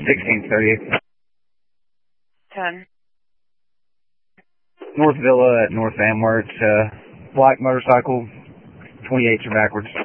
1638. 10. North Villa at North Amware. It's black motorcycle, 28s are backwards.